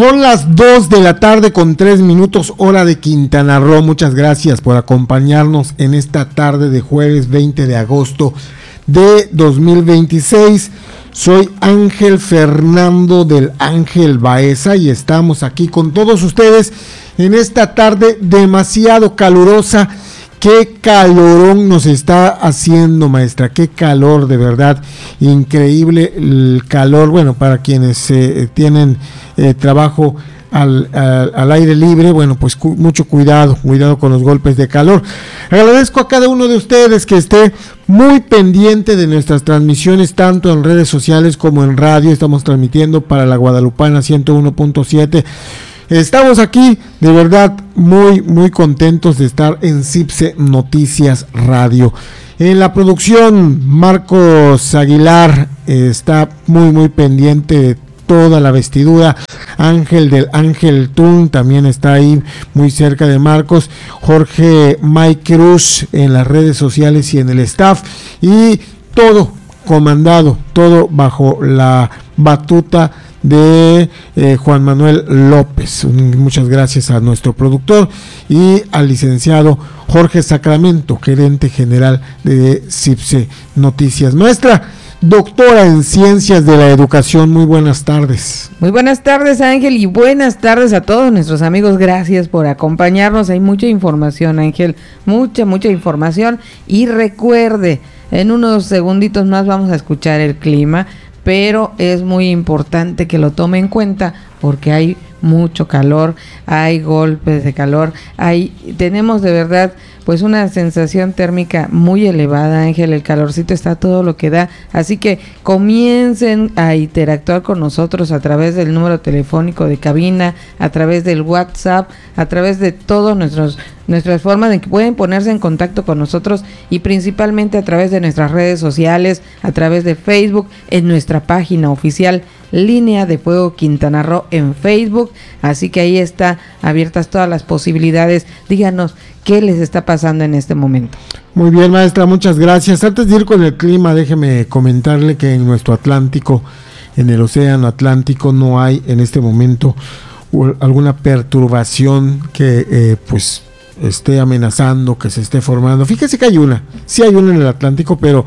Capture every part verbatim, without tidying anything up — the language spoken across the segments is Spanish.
Son las dos de la tarde con tres minutos, hora de Quintana Roo. Muchas gracias por acompañarnos en esta tarde de jueves veinte de agosto de dos mil veintiséis. Soy Ángel Fernando del Ángel Baeza y estamos aquí con todos ustedes en esta tarde demasiado calurosa. Qué calorón nos está haciendo, maestra, qué calor, de verdad, increíble el calor. Bueno, para quienes eh, tienen eh, trabajo al, al, al aire libre, bueno, pues cu- mucho cuidado, cuidado con los golpes de calor. Agradezco a cada uno de ustedes que esté muy pendiente de nuestras transmisiones, tanto en redes sociales como en radio. Estamos transmitiendo para la Guadalupana ciento uno punto siete. Estamos aquí, de verdad, muy, muy contentos de estar en CIPSE Noticias Radio. En la producción, Marcos Aguilar eh, está muy, muy pendiente de toda la vestidura. Ángel del Ángel Tun también está ahí, muy cerca de Marcos. Jorge Mike Cruz en las redes sociales y en el staff. Y todo comandado, todo bajo la batuta de eh, Juan Manuel López. Muchas gracias a nuestro productor y al licenciado Jorge Sacramento, gerente general de CIPSE Noticias. Maestra, doctora en Ciencias de la Educación, muy buenas tardes. Muy buenas tardes, Ángel, y buenas tardes a todos nuestros amigos. Gracias por acompañarnos. Hay mucha información, Ángel, mucha, mucha información. Y recuerde, en unos segunditos más vamos a escuchar el clima, pero es muy importante que lo tome en cuenta porque hay mucho calor, hay golpes de calor, hay tenemos de verdad pues una sensación térmica muy elevada, Ángel. El calorcito está todo lo que da, así que comiencen a interactuar con nosotros a través del número telefónico de cabina, a través del WhatsApp, a través de todos nuestros nuestras formas en que pueden ponerse en contacto con nosotros, y principalmente a través de nuestras redes sociales, a través de Facebook, en nuestra página oficial Línea de Fuego Quintana Roo en Facebook. Así que ahí está abiertas todas las posibilidades. Díganos qué les está pasando en este momento. Muy bien, maestra, muchas gracias. Antes de ir con el clima, déjeme comentarle que en nuestro Atlántico, en el océano Atlántico, no hay en este momento alguna perturbación que eh, pues esté amenazando, que se esté formando. Fíjese que hay una, sí hay una en el Atlántico, pero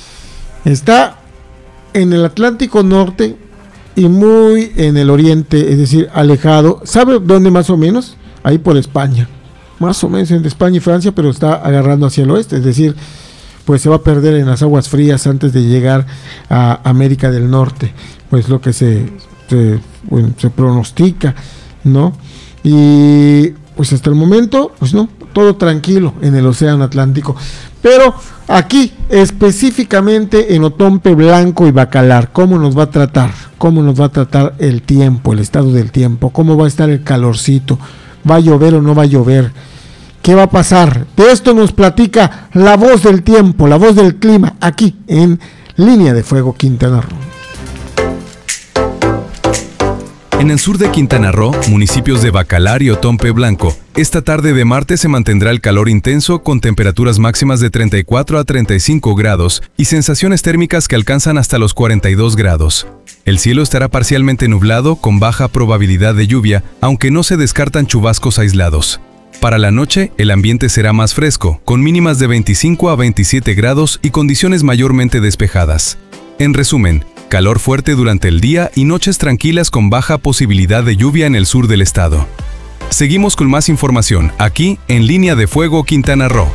está en el Atlántico Norte y muy en el oriente, es decir, alejado. ¿Sabe dónde más o menos? Ahí por España, más o menos entre España y Francia, pero está agarrando hacia el oeste, es decir, pues se va a perder en las aguas frías antes de llegar a América del Norte, pues lo que se, se, bueno, se pronostica, ¿no? Y pues hasta el momento, pues no, todo tranquilo en el océano Atlántico. Pero aquí, específicamente en Otompe Blanco y Bacalar, ¿cómo nos va a tratar? ¿Cómo nos va a tratar el tiempo, el estado del tiempo? ¿Cómo va a estar el calorcito? ¿Va a llover o no va a llover? ¿Qué va a pasar? De esto nos platica la voz del tiempo, la voz del clima, aquí en Línea de Fuego Quintana Roo. En el sur de Quintana Roo, municipios de Bacalar y Otompe Blanco, esta tarde de martes se mantendrá el calor intenso con temperaturas máximas de treinta y cuatro a treinta y cinco grados y sensaciones térmicas que alcanzan hasta los cuarenta y dos grados. El cielo estará parcialmente nublado con baja probabilidad de lluvia, aunque no se descartan chubascos aislados. Para la noche, el ambiente será más fresco, con mínimas de veinticinco a veintisiete grados y condiciones mayormente despejadas. En resumen, calor fuerte durante el día y noches tranquilas con baja posibilidad de lluvia en el sur del estado. Seguimos con más información aquí en Línea de Fuego Quintana Roo.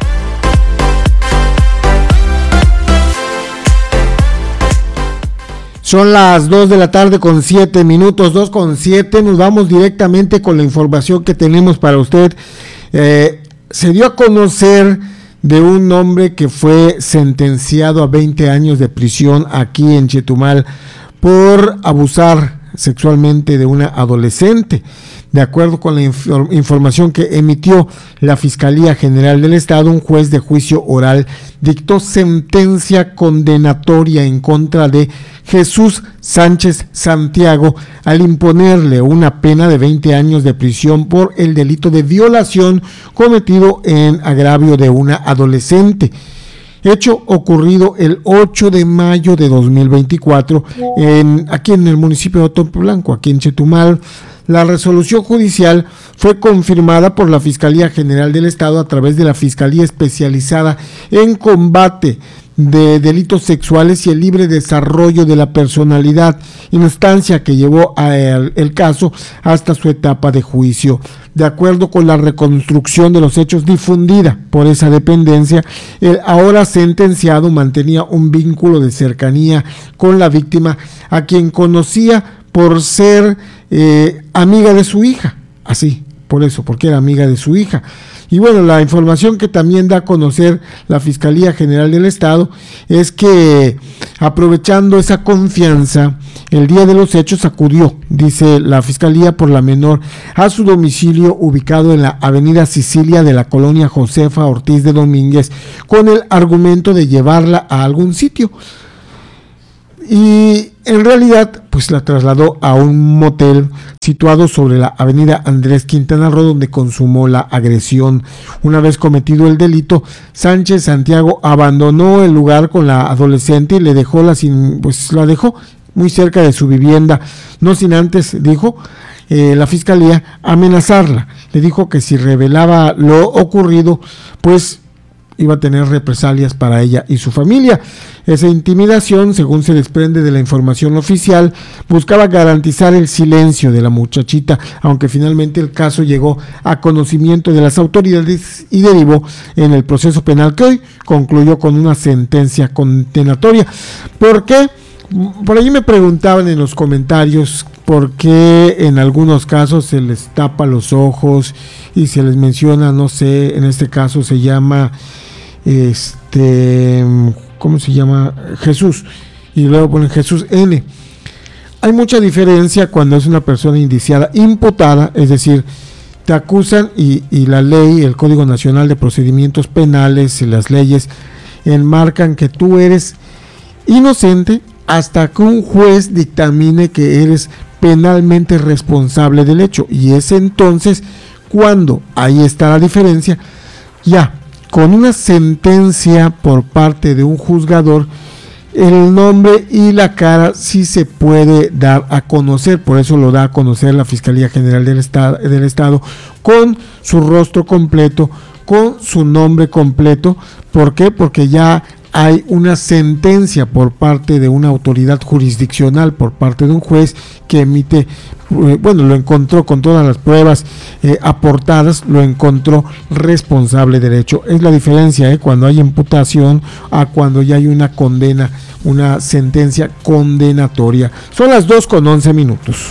Son las dos de la tarde con siete minutos, dos con siete. Nos vamos directamente con la información que tenemos para usted. Eh, se dio a conocer de un hombre que fue sentenciado a veinte años de prisión aquí en Chetumal por abusar sexualmente de una adolescente. De acuerdo con la inf- información que emitió la Fiscalía General del Estado, un juez de juicio oral dictó sentencia condenatoria en contra de Jesús Sánchez Santiago al imponerle una pena de veinte años de prisión por el delito de violación cometido en agravio de una adolescente. Hecho ocurrido el ocho de mayo de dos mil veinticuatro en, aquí en el municipio de Otompe Blanco, aquí en Chetumal. La resolución judicial fue confirmada por la Fiscalía General del Estado a través de la Fiscalía Especializada en Combate de Delitos Sexuales y el Libre Desarrollo de la Personalidad, instancia que llevó a el, el caso hasta su etapa de juicio. De acuerdo con la reconstrucción de los hechos difundida por esa dependencia, el ahora sentenciado mantenía un vínculo de cercanía con la víctima, a quien conocía por ser eh, amiga de su hija, así, por eso, porque era amiga de su hija. Y bueno, la información que también da a conocer la Fiscalía General del Estado es que, aprovechando esa confianza, el día de los hechos acudió, dice la Fiscalía, por la menor a su domicilio ubicado en la Avenida Sicilia de la colonia Josefa Ortiz de Domínguez, con el argumento de llevarla a algún sitio. Y en realidad pues la trasladó a un motel situado sobre la avenida Andrés Quintana Roo, donde consumó la agresión. Una vez cometido el delito, Sánchez Santiago abandonó el lugar con la adolescente y le dejó la sin, pues la dejó muy cerca de su vivienda, no sin antes, dijo eh, la fiscalía, amenazarla. Le dijo que si revelaba lo ocurrido, pues iba a tener represalias para ella y su familia. Esa intimidación, según se desprende de la información oficial, buscaba garantizar el silencio de la muchachita, aunque finalmente el caso llegó a conocimiento de las autoridades y derivó en el proceso penal, que hoy concluyó con una sentencia condenatoria. ¿Por qué? Por allí me preguntaban en los comentarios por qué en algunos casos se les tapa los ojos y se les menciona, no sé, en este caso se llama este, ¿cómo se llama? Jesús, y luego ponen Jesús N. Hay mucha diferencia cuando es una persona indiciada, imputada, es decir, te acusan y, y la ley, el Código Nacional de Procedimientos Penales y las leyes enmarcan que tú eres inocente hasta que un juez dictamine que eres penalmente responsable del hecho, y es entonces cuando, ahí está la diferencia, ya con una sentencia por parte de un juzgador, el nombre y la cara sí se puede dar a conocer. Por eso lo da a conocer la Fiscalía General del Estado, del Estado con su rostro completo, con su nombre completo. ¿Por qué? Porque ya hay una sentencia por parte de una autoridad jurisdiccional, por parte de un juez que emite, eh, bueno, lo encontró con todas las pruebas eh, aportadas, lo encontró responsable del hecho. Es la diferencia eh, cuando hay imputación a cuando ya hay una condena, una sentencia condenatoria. Son las dos con once minutos.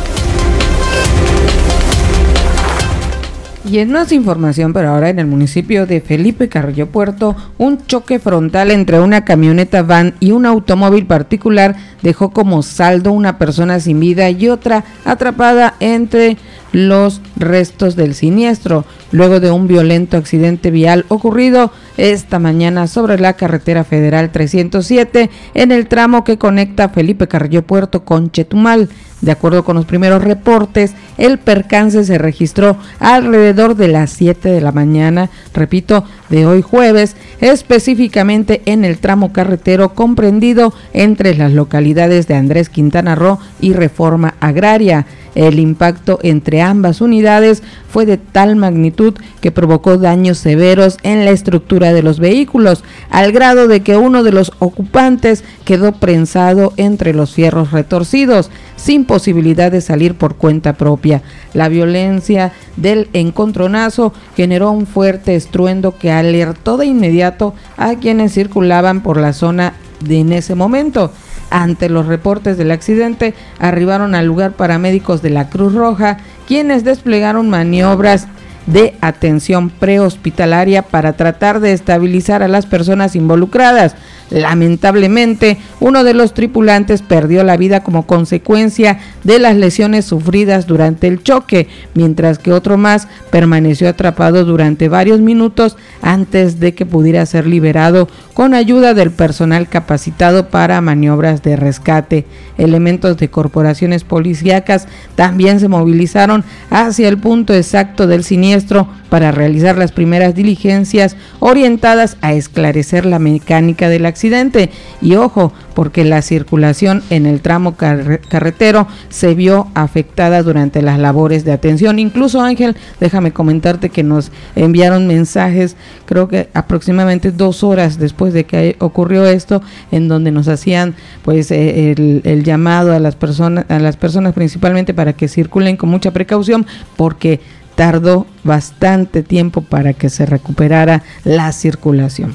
Y en más información, pero ahora en el municipio de Felipe Carrillo Puerto, un choque frontal entre una camioneta van y un automóvil particular dejó como saldo una persona sin vida y otra atrapada entre los restos del siniestro, luego de un violento accidente vial ocurrido esta mañana sobre la carretera federal trescientos siete en el tramo que conecta Felipe Carrillo Puerto con Chetumal. De acuerdo con los primeros reportes, el percance se registró alrededor de las siete de la mañana, repito, de hoy jueves, específicamente en el tramo carretero comprendido entre las localidades de Andrés Quintana Roo y Reforma Agraria. El impacto entre ambas unidades fue de tal magnitud que provocó daños severos en la estructura de los vehículos, al grado de que uno de los ocupantes quedó prensado entre los fierros retorcidos, sin posibilidad de salir por cuenta propia. La violencia del encontronazo generó un fuerte estruendo que alertó de inmediato a quienes circulaban por la zona de en ese momento. Ante los reportes del accidente, arribaron al lugar paramédicos de la Cruz Roja, quienes desplegaron maniobras de atención prehospitalaria para tratar de estabilizar a las personas involucradas. Lamentablemente, uno de los tripulantes perdió la vida como consecuencia de las lesiones sufridas durante el choque, mientras que otro más permaneció atrapado durante varios minutos antes de que pudiera ser liberado con ayuda del personal capacitado para maniobras de rescate. Elementos de corporaciones policíacas también se movilizaron hacia el punto exacto del siniestro para realizar las primeras diligencias orientadas a esclarecer la mecánica del accidente. accidente. Y ojo, porque la circulación en el tramo car- carretero se vio afectada durante las labores de atención. Incluso, Ángel, déjame comentarte que nos enviaron mensajes, creo que aproximadamente dos horas después de que ocurrió esto, en donde nos hacían pues eh, el, el llamado a las personas, a las personas principalmente para que circulen con mucha precaución, porque tardó bastante tiempo para que se recuperara la circulación.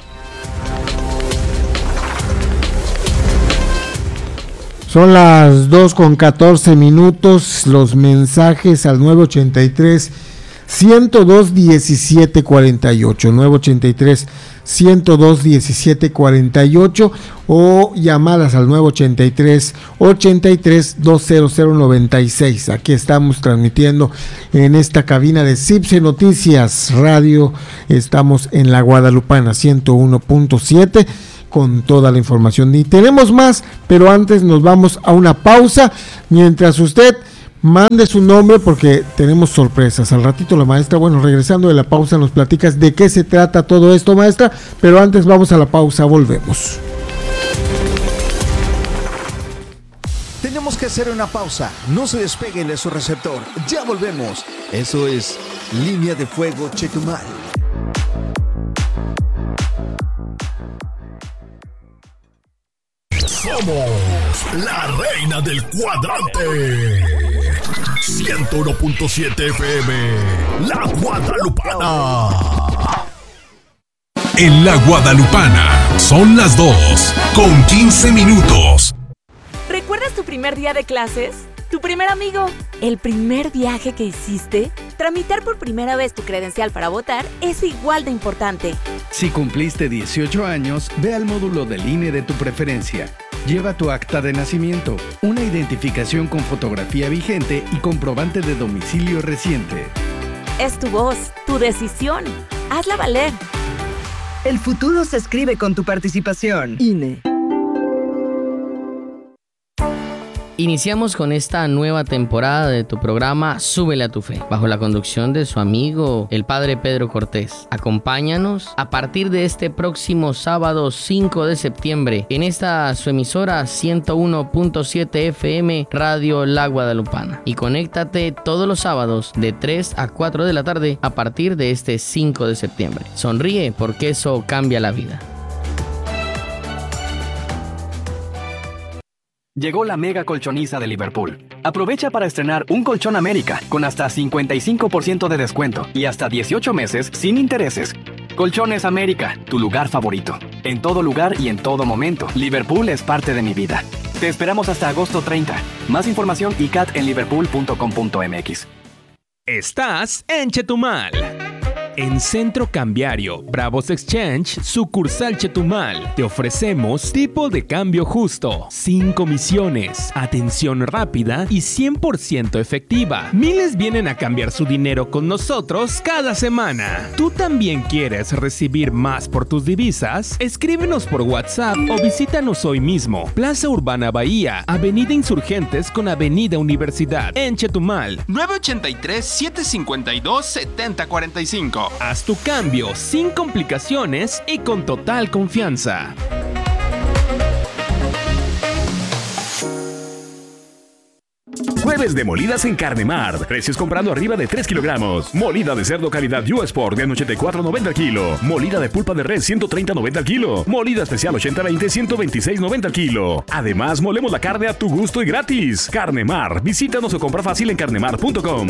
Son las dos con catorce minutos, los mensajes al nueve ochenta y tres, ciento dos, diecisiete cuarenta y ocho, nueve ochenta y tres, ciento dos, diecisiete cuarenta y ocho o llamadas al nueve ochenta y tres, ochenta y tres, veinte noventa y seis. Aquí estamos transmitiendo en esta cabina de Cipse Noticias Radio, estamos en la Guadalupana ciento uno punto siete con toda la información. Y tenemos más, pero antes nos vamos a una pausa, mientras usted mande su nombre porque tenemos sorpresas. Al ratito la maestra, bueno, regresando de la pausa nos platicas de qué se trata todo esto, maestra, pero antes vamos a la pausa, volvemos. Tenemos que hacer una pausa, no se despeguen de su receptor, ya volvemos. Eso es Línea de Fuego Chetumal. Somos la reina del cuadrante. ciento uno punto siete F M, La Guadalupana. En La Guadalupana son las dos con quince minutos. ¿Recuerdas tu primer día de clases? ¿Tu primer amigo? ¿El primer viaje que hiciste? Tramitar por primera vez tu credencial para votar es igual de importante. Si cumpliste dieciocho años, ve al módulo del I N E de tu preferencia. Lleva tu acta de nacimiento, una identificación con fotografía vigente y comprobante de domicilio reciente. Es tu voz, tu decisión. Hazla valer. El futuro se escribe con tu participación. I N E. Iniciamos con esta nueva temporada de tu programa Súbele a tu Fe, bajo la conducción de su amigo, el padre Pedro Cortés. Acompáñanos a partir de este próximo sábado cinco de septiembre en esta su emisora ciento uno punto siete F M Radio La Guadalupana. Y conéctate todos los sábados de tres a cuatro de la tarde a partir de este cinco de septiembre. Sonríe porque eso cambia la vida. Llegó la mega colchoniza de Liverpool. Aprovecha para estrenar un colchón América con hasta cincuenta y cinco por ciento de descuento y hasta dieciocho meses sin intereses. Colchones América, tu lugar favorito. En todo lugar y en todo momento, Liverpool es parte de mi vida. Te esperamos hasta agosto treinta. Más información i cat en liverpool punto com punto m x. Estás en Chetumal. En Centro Cambiario Bravos Exchange, sucursal Chetumal, te ofrecemos tipo de cambio justo, sin comisiones, atención rápida y cien por ciento efectiva. Miles vienen a cambiar su dinero con nosotros cada semana. ¿Tú también quieres recibir más por tus divisas? Escríbenos por WhatsApp o visítanos hoy mismo. Plaza Urbana Bahía, Avenida Insurgentes con Avenida Universidad, en Chetumal, nueve ochenta y tres, siete cincuenta y dos, setenta cuarenta y cinco. Haz tu cambio sin complicaciones y con total confianza. Jueves de molidas en Carnemar. Precios comprando arriba de tres kilogramos. Molida de cerdo calidad U Sport de ochenta y cuatro noventa al kilo. Molida de pulpa de res ciento treinta noventa al kilo. Molida especial ochenta veinte ciento veintiséis noventa al kilo. Además, molemos la carne a tu gusto y gratis. Carnemar. Visítanos o compra fácil en carnemar punto com.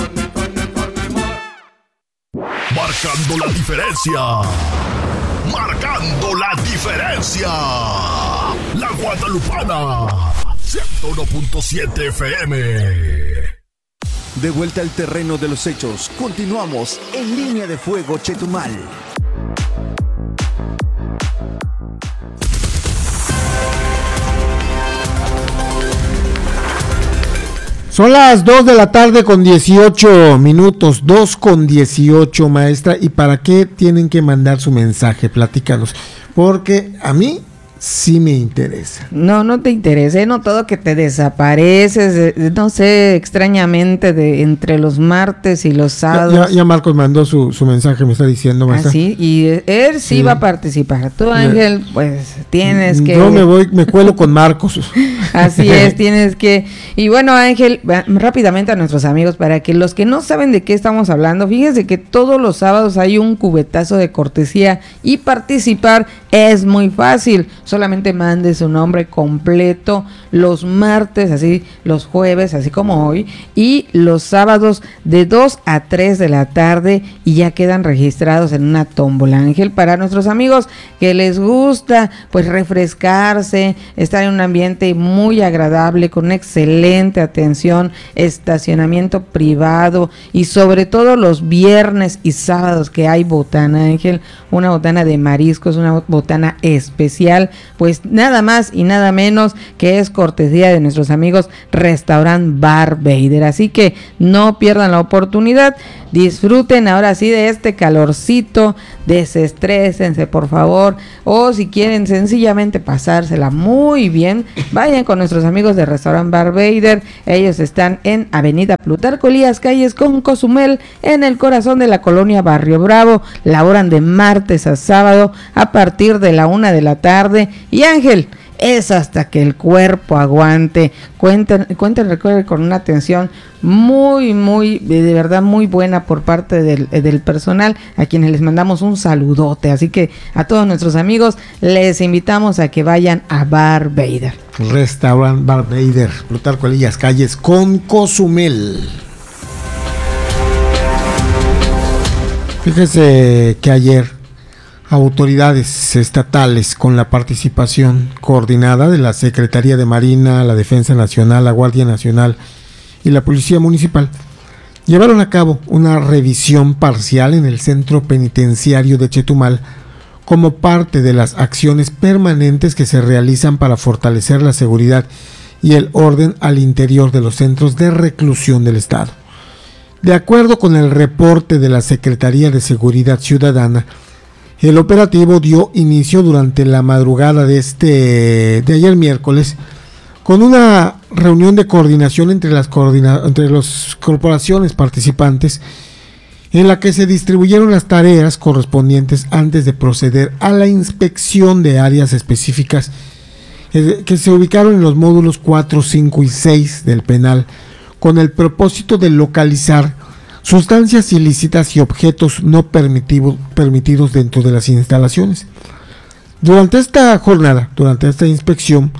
Marcando la diferencia. Marcando la diferencia. La Guadalupana. ciento uno punto siete F M. De vuelta al terreno de los hechos. Continuamos en Línea de Fuego Chetumal. Son las dos de la tarde con dieciocho minutos, dos con dieciocho, maestra. ¿Y para qué tienen que mandar su mensaje? Platícanos. Porque a mí sí me interesa. No, no te interesa, he notado que te desapareces, eh, no sé, extrañamente de entre los martes y los sábados. Ya, ya, ya Marcos mandó su, su mensaje, me está diciendo. Ah, sí, y él sí, sí va a participar. Tú, Ángel, pues tienes que... Yo me voy, me cuelo con Marcos. Así es, tienes que... Y bueno, Ángel, rápidamente a nuestros amigos, para que los que no saben de qué estamos hablando, fíjense que todos los sábados hay un cubetazo de cortesía y participar es muy fácil. Solamente mande su nombre completo los martes, así los jueves, así como hoy, y los sábados de dos a tres de la tarde, y ya quedan registrados en una tómbola, Ángel, para nuestros amigos que les gusta pues refrescarse, estar en un ambiente muy agradable, con una excelente atención, estacionamiento privado, y sobre todo los viernes y sábados que hay botana, Ángel, una botana de mariscos, una botana especial, pues nada más y nada menos que es cortesía de nuestros amigos Restaurant Bar Vader. Así que no pierdan la oportunidad, disfruten ahora sí de este calorcito, desestrésense por favor, o si quieren sencillamente pasársela muy bien, vayan con nuestros amigos de Restaurant Bar Vader. Ellos están en Avenida Plutarco Elías, calles con Cozumel, en el corazón de la colonia Barrio Bravo. Laboran de martes a sábado a partir de la una de la tarde, y Ángel, es hasta que el cuerpo aguante. Cuenten, cuenten, recuerden, con una atención muy, muy, de verdad muy buena por parte del, del personal, a quienes les mandamos un saludote. Así que a todos nuestros amigos les invitamos a que vayan a Bar Vader. Restaurant Bar Vader, Plutarco Elías, calles con Cozumel. Fíjese que ayer autoridades estatales, con la participación coordinada de la Secretaría de Marina, la Defensa Nacional, la Guardia Nacional y la Policía Municipal, llevaron a cabo una revisión parcial en el centro penitenciario de Chetumal, como parte de las acciones permanentes que se realizan para fortalecer la seguridad y el orden al interior de los centros de reclusión del Estado. De acuerdo con el reporte de la Secretaría de Seguridad Ciudadana, el operativo dio inicio durante la madrugada de este de ayer miércoles, con una reunión de coordinación entre las coordina, entre las corporaciones participantes, en la que se distribuyeron las tareas correspondientes antes de proceder a la inspección de áreas específicas eh, que se ubicaron en los módulos cuatro, cinco y seis del penal, con el propósito de localizar sustancias ilícitas y objetos no permitido, permitidos dentro de las instalaciones. Durante esta jornada, durante esta inspección,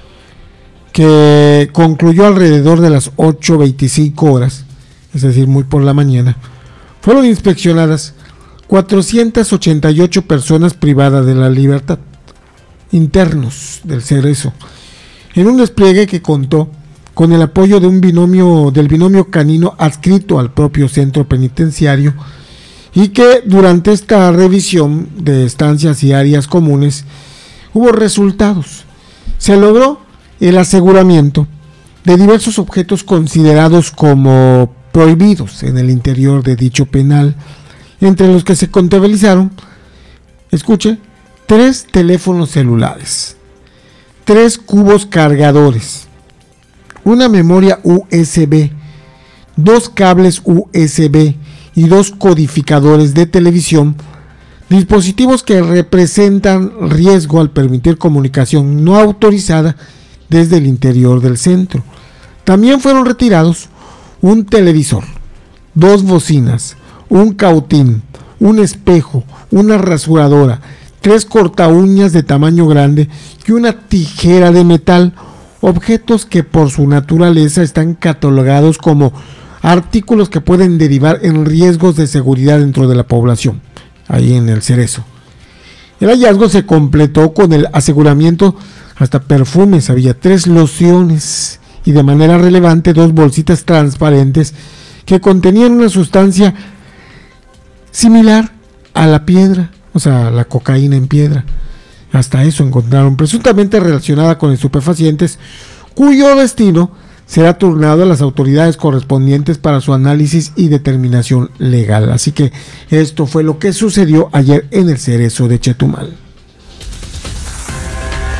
que concluyó alrededor de las ocho veinticinco horas, es decir, muy por la mañana, fueron inspeccionadas cuatrocientas ochenta y ocho personas privadas de la libertad, internos del Cerezo, en un despliegue que contó con el apoyo de un binomio, del binomio canino adscrito al propio centro penitenciario, y que durante esta revisión de estancias y áreas comunes hubo resultados. Se logró el aseguramiento de diversos objetos considerados como prohibidos en el interior de dicho penal, entre los que se contabilizaron, escuche, tres teléfonos celulares, tres cubos cargadores, una memoria U S B, dos cables U S B y dos codificadores de televisión, dispositivos que representan riesgo al permitir comunicación no autorizada desde el interior del centro. También fueron retirados un televisor, dos bocinas, un cautín, un espejo, una rasuradora, tres corta uñas de tamaño grande y una tijera de metal, objetos que por su naturaleza están catalogados como artículos que pueden derivar en riesgos de seguridad dentro de la población, ahí en el Cerezo. El hallazgo se completó con el aseguramiento hasta perfumes, había tres lociones y, de manera relevante, dos bolsitas transparentes que contenían una sustancia similar a la piedra, o sea, la cocaína en piedra. Hasta eso encontraron, presuntamente relacionada con estupefacientes, cuyo destino será turnado a las autoridades correspondientes para su análisis y determinación legal. Así que esto fue lo que sucedió ayer en el Cerezo de Chetumal.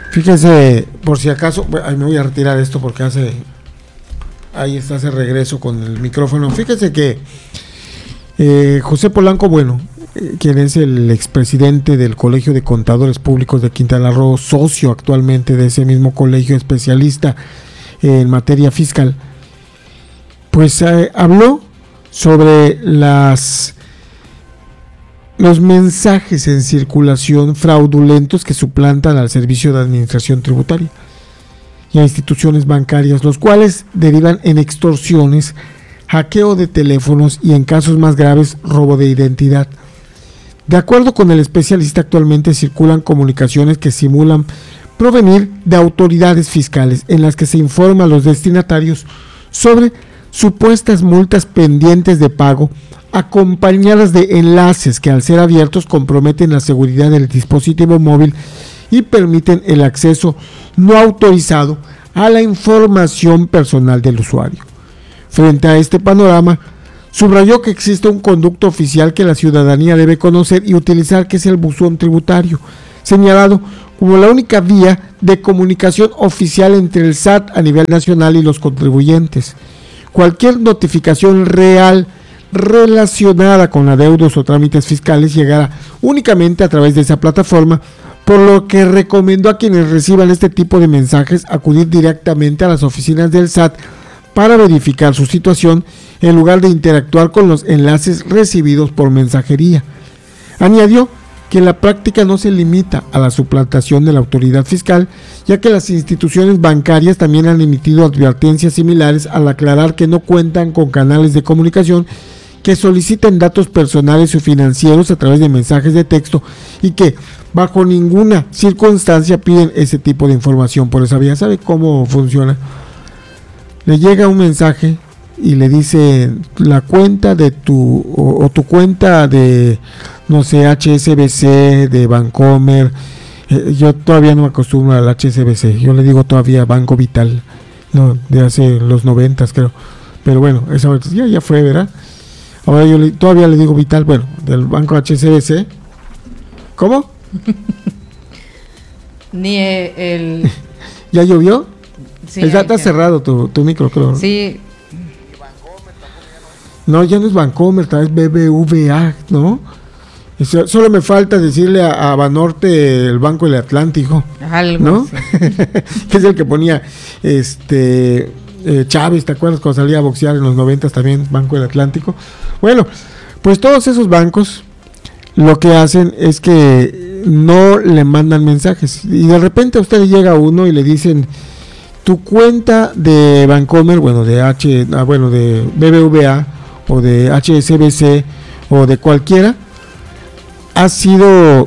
Fíjese, por si acaso, ay, me voy a retirar esto porque hace, ahí está ese regreso con el micrófono. Fíjese que eh, José Polanco Bueno, eh, quien es el expresidente del Colegio de Contadores Públicos de Quintana Roo, socio actualmente de ese mismo colegio, especialista en materia fiscal, pues eh, habló sobre las los mensajes en circulación fraudulentos que suplantan al Servicio de Administración Tributaria y a instituciones bancarias, los cuales derivan en extorsiones, hackeo de teléfonos y, en casos más graves, robo de identidad. De acuerdo con el especialista, actualmente circulan comunicaciones que simulan provenir de autoridades fiscales, en las que se informa a los destinatarios sobre supuestas multas pendientes de pago, acompañadas de enlaces que, al ser abiertos, comprometen la seguridad del dispositivo móvil y permiten el acceso no autorizado a la información personal del usuario. Frente a este panorama, subrayó que existe un conducto oficial que la ciudadanía debe conocer y utilizar, que es el buzón tributario, señalado como la única vía de comunicación oficial entre el S A T a nivel nacional y los contribuyentes. Cualquier notificación real relacionada con adeudos o trámites fiscales llegará únicamente a través de esa plataforma, por lo que recomendó a quienes reciban este tipo de mensajes acudir directamente a las oficinas del S A T para verificar su situación, en lugar de interactuar con los enlaces recibidos por mensajería. Añadió que la práctica no se limita a la suplantación de la autoridad fiscal, ya que las instituciones bancarias también han emitido advertencias similares al aclarar que no cuentan con canales de comunicación que soliciten datos personales o financieros a través de mensajes de texto y que bajo ninguna circunstancia piden ese tipo de información por esa vía. ¿Sabe cómo funciona? Le llega un mensaje y le dice la cuenta de tu o, o tu cuenta de, no sé, H S B C, de Bancomer. Eh, yo todavía no me acostumbro al H S B C, yo le digo todavía Banco Vital, no, de hace los noventas creo, pero bueno, esa ya, ya fue, ¿verdad? Ahora yo le, todavía le digo Vital, bueno, del banco H S B C. ¿Cómo? Ni el... ¿Ya llovió? Sí, está, está cerrado tu, tu micro, creo. Sí. No, ya no es Bancomer, tal vez B B V A, ¿no? Eso, solo me falta decirle a, a Banorte el Banco del Atlántico, algo, ¿no? Sí. Que es el que ponía este eh, Chávez, ¿te acuerdas cuando salía a boxear en los noventas también, Banco del Atlántico? Bueno, pues todos esos bancos lo que hacen es que no le mandan mensajes y de repente a usted llega uno y le dicen: tu cuenta de Bancomer, bueno, de H, ah, bueno, de B B V A o de H S B C o de cualquiera, ha sido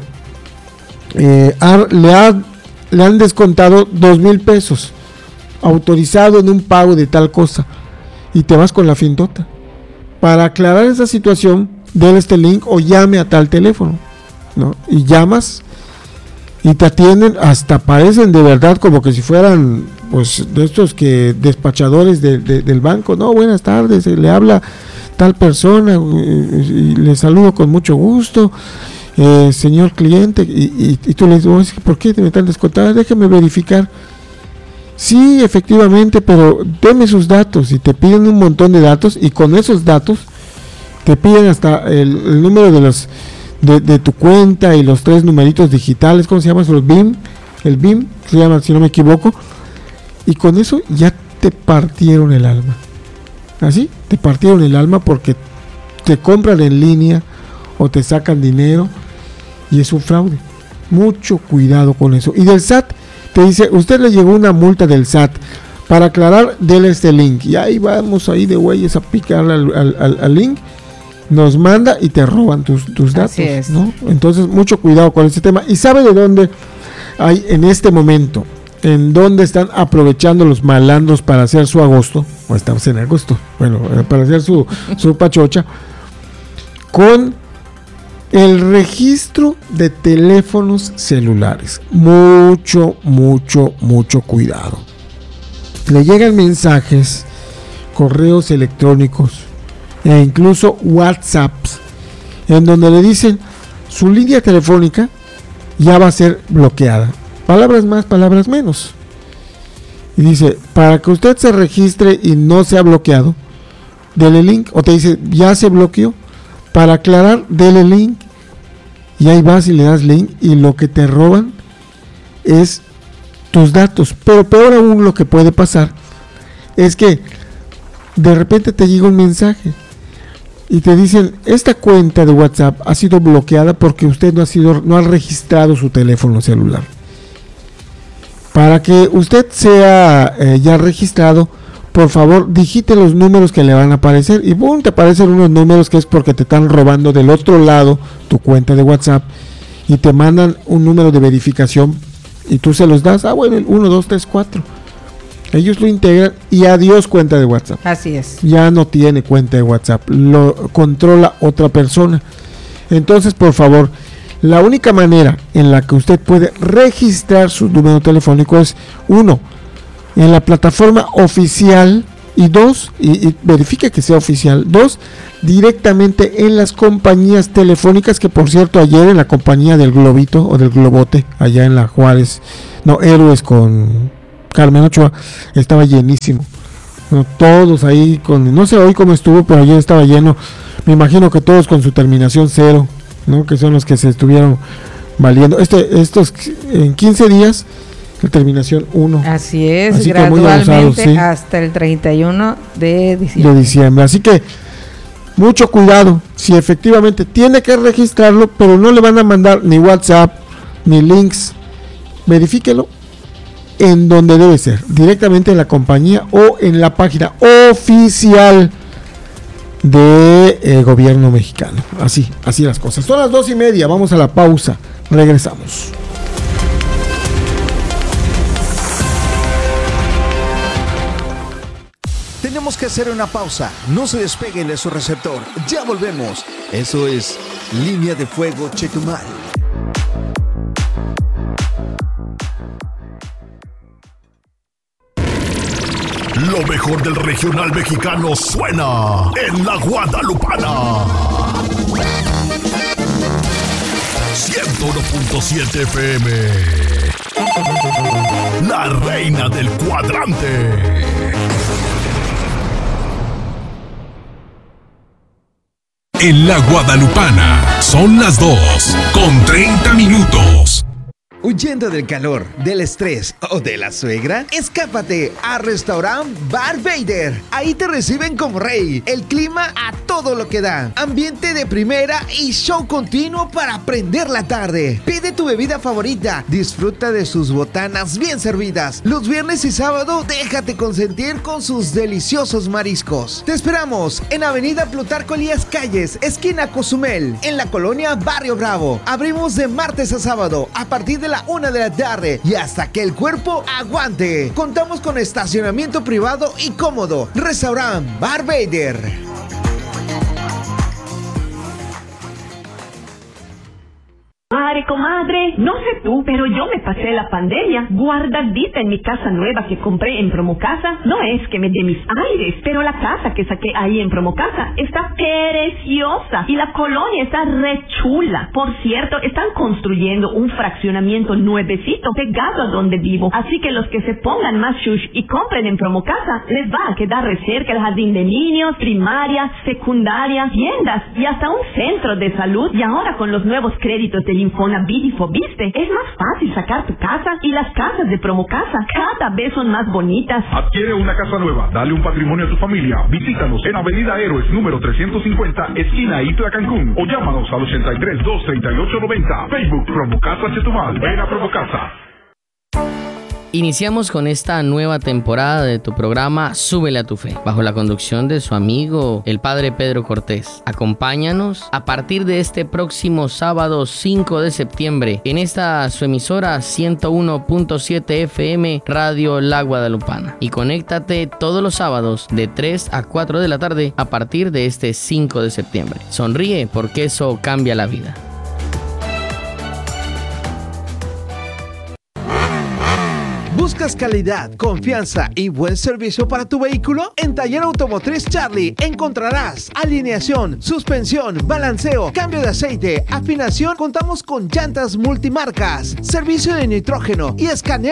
eh, ha, le, ha, le han descontado dos mil pesos autorizado en un pago de tal cosa, y te vas con la fintota. Para aclarar esa situación, déle este link o llame a tal teléfono, ¿no? Y llamas y te atienden, hasta parecen de verdad como que si fueran pues de estos que despachadores de, de, del banco. No, buenas tardes, le habla tal persona y le saludo con mucho gusto, eh, señor cliente, y, y, y tú le dices: ¿por qué me están descontando? Déjeme verificar. Sí, efectivamente, pero deme sus datos, y te piden un montón de datos, y con esos datos te piden hasta el, el número de los de, de tu cuenta y los tres numeritos digitales. ¿Cómo se llama? Los B I M, el B I M se llama, si no me equivoco, y con eso ya te partieron el alma. Así, te partieron el alma porque te compran en línea o te sacan dinero, y es un fraude. Mucho cuidado con eso. Y del S A T te dice: usted le llegó una multa del S A T, para aclarar, dele este link, y ahí vamos ahí de güeyes a picar al, al, al, al link, nos manda y te roban tus, tus datos, ¿no? Entonces mucho cuidado con este tema. Y sabe de dónde hay en este momento, en dónde están aprovechando los malandros para hacer su agosto, o estamos en agosto, bueno, para hacer su, su pachocha, con el registro de teléfonos celulares. Mucho, mucho, mucho cuidado. Le llegan mensajes, correos electrónicos e incluso WhatsApps en donde le dicen: su línea telefónica ya va a ser bloqueada. palabras más, palabras menos. Y dice, para que usted se registre y no sea bloqueado, dele link. O te dice, ya se bloqueó. Para aclarar, dele link. Y ahí vas y le das link. Y lo que te roban es tus datos. Pero peor aún, lo que puede pasar es que de repente te llega un mensaje y te dicen, esta cuenta de WhatsApp ha sido bloqueada porque usted no ha sido, no ha registrado su teléfono celular. Para que usted sea eh, ya registrado, por favor, digite los números que le van a aparecer. Y boom, te aparecen unos números que es porque te están robando del otro lado tu cuenta de WhatsApp. Y te mandan un número de verificación. Y tú se los das. Ah, bueno, el uno, dos, tres, cuatro. Ellos lo integran y adiós cuenta de WhatsApp. Así es. Ya no tiene cuenta de WhatsApp. Lo controla otra persona. Entonces, por favor, la única manera en la que usted puede registrar su número telefónico es, uno, en la plataforma oficial, y dos, y, y verifique que sea oficial, dos, directamente en las compañías telefónicas, que por cierto ayer en la compañía del Globito o del Globote, allá en la Juárez, no, Héroes con Carmen Ochoa, estaba llenísimo. No, todos ahí con, no sé hoy cómo estuvo, pero ayer estaba lleno. Me imagino que todos con su terminación cero, ¿no? Que son los que se estuvieron valiendo. Este, estos en quince días, la terminación uno. Así es, así gradualmente abusados, ¿sí? Hasta el treinta y uno de diciembre. De diciembre. Así que mucho cuidado. Si efectivamente tiene que registrarlo, pero no le van a mandar ni WhatsApp ni links, verifíquelo en donde debe ser, directamente en la compañía o en la página oficial de eh, gobierno mexicano. Así, así las cosas. Son las dos y media, vamos a la pausa, regresamos. Tenemos que hacer una pausa, no se despeguen de su receptor, ya volvemos. Eso es Línea de Fuego Chetumal. Lo mejor del regional mexicano suena en la Guadalupana. ciento uno punto siete F M. La reina del cuadrante. En la Guadalupana son las dos con treinta minutos. ¿Huyendo del calor, del estrés o de la suegra? Escápate a Restaurant Bar Vader. Ahí te reciben como rey. El clima a todo lo que da. Ambiente de primera y show continuo para prender la tarde. Pide tu bebida favorita. Disfruta de sus botanas bien servidas. Los viernes y sábado déjate consentir con sus deliciosos mariscos. Te esperamos en Avenida Plutarco Elías Calles, esquina Cozumel, en la colonia Barrio Bravo. Abrimos de martes a sábado a partir de la una de la tarde y hasta que el cuerpo aguante. Contamos con estacionamiento privado y cómodo. Restaurant Bar Vader. Madre, comadre, no sé tú, pero yo me pasé la pandemia guardadita en mi casa nueva que compré en Promocasa. No es que me dé mis aires, pero la casa que saqué ahí en Promocasa está preciosa y la colonia está re chula. Por cierto, están construyendo un fraccionamiento nuevecito pegado a donde vivo. Así que los que se pongan más shush y compren en Promocasa, les va a quedar re cerca el jardín de niños, primaria, secundaria, tiendas y hasta un centro de salud. Y ahora con los nuevos créditos del Infonavit y Fobiste, es más fácil sacar tu casa y las casas de Promocasa cada vez son más bonitas. Adquiere una casa nueva, dale un patrimonio a tu familia. Visítanos en Avenida Héroes número trescientos cincuenta, esquina Itla Cancún, o llámanos al ochenta y tres, dos treinta y ocho noventa. Facebook Promocasa Chetumal. Ven a Promocasa. Iniciamos con esta nueva temporada de tu programa Súbele a tu Fe, bajo la conducción de su amigo, el padre Pedro Cortés. Acompáñanos a partir de este próximo sábado cinco de septiembre en esta su emisora ciento uno punto siete F M Radio La Guadalupana. Y conéctate todos los sábados de tres a cuatro de la tarde a partir de este cinco de septiembre. Sonríe porque eso cambia la vida. ¿Buscas calidad, confianza y buen servicio para tu vehículo? En Taller Automotriz Charlie encontrarás alineación, suspensión, balanceo, cambio de aceite, afinación. Contamos con llantas multimarcas, servicio de nitrógeno y escaneo